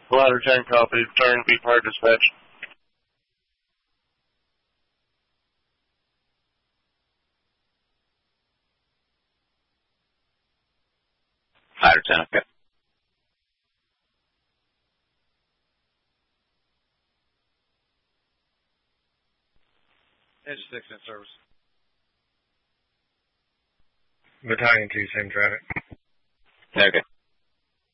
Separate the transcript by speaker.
Speaker 1: Ladder 10 copy. Return to be part dispatch.
Speaker 2: Ladder 10, okay.
Speaker 3: Edge 6 in service.
Speaker 4: Battalion 2, same traffic.
Speaker 2: Okay.